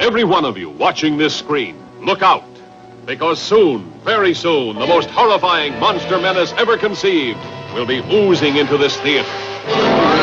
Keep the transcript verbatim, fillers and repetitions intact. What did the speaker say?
every one of you watching this screen, look out. Because soon, very soon, the most horrifying monster menace ever conceived will be oozing into this theater.